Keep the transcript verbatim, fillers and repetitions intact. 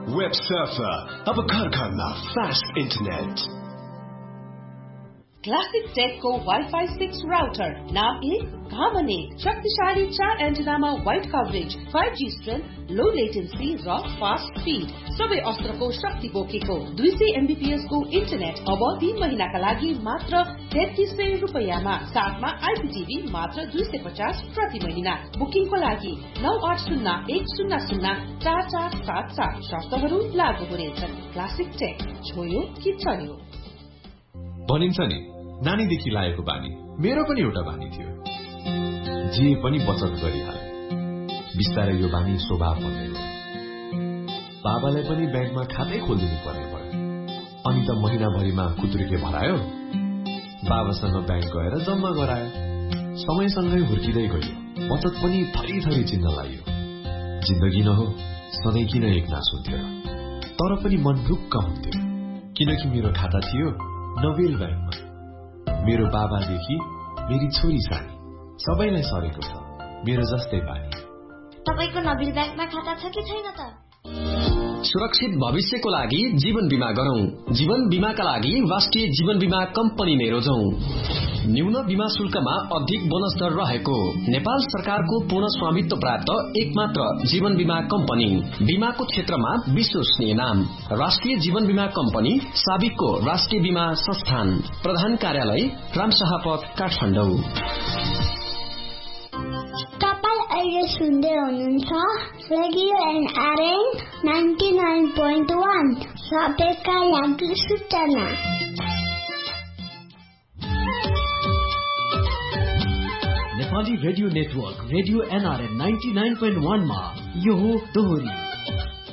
Web surfer, अब घर घरमा fast internet. Classic टेकको wifi six router, नाम एक, काम अनेक, शक्तिशाली चार एन्टेनामा wide coverage, five G strength, लो लेटेन्सी र फास्ट स्पिड, सबै अस्त्रको शक्ति बोकेको दुई सय एमबीपीएस को इन्टरनेट अब तीन महिनाका लागि मात्र तेत्तीस सय रुपियाँमा, साथमा आइपीटीभी मात्र दुई सय पचास प्रति महिना। बुकिङको लागि नौ आठ शून्य एक शून्य शून्य चार चार सात सात, शर्तहरू लागू हुनेछन्। क्लासिक टेक, छोयो कि चल्यो। भनिन्छ नि, नानीदेखि लागेको बानी मेरो पनि एउटा बानी थियो, जे पनि बचत गरिहाले। बिस्तारै यो बानी स्वभाव बन्दै गयो। बाबालाई पनि ब्याङ्कमा खातै खोलिदिनु पर्ने भयो। अनि त महिनाभरिमा कुतुर्के भरायो, बाबासँग ब्याङ्क गएर जम्मा गरायो। समयसँगै हुर्किँदै गयो, बचत पनि थरी थरी चिन्न लाग्यो। जिन्दगी न हो, सधैँ किन एकनास हुन्थ्यो, तर पनि मन ढुक्क हुन्थ्यो, किनकि मेरो खाता थियो नोबेल ब्याङ्कमा। मेरो बाबादेखि मेरी छोरी सानी सबैलाई सरेको छ मेरो जस्तै बानी। तपाईको नोबेल ब्याङ्कमा खाता छ कि छैन त? सुरक्षित भविष्यको लागि जीवन बीमा गरौं। जीवन बीमाका लागि राष्ट्रिय जीवन बीमा कम्पनी रोजौं। न्यून बीमा शुल्कमा अधिक बोनस दर रहेको नेपाल सरकारको पूर्ण स्वामित्व प्राप्त एकमात्र जीवन बीमा कम्पनी। बीमाको क्षेत्रमा विश्वसनीय नाम राष्ट्रिय जीवन बीमा कम्पनी, साबिकको राष्ट्रिय बीमा संस्थान। प्रधान कार्यालय रामशाहपथ, काठमाडौँ। अहिले सुन्दै हुनुहुन्छ radio NRN ninety nine point one, सबैका लागि सूचना। Nepali radio network radio NRN ninety nine point one मा यो हो दोहोरी।